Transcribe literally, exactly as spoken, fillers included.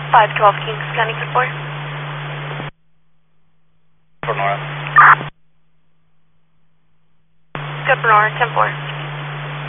five twelve Kings County, good four. For Nora. Good for Nora, ten four.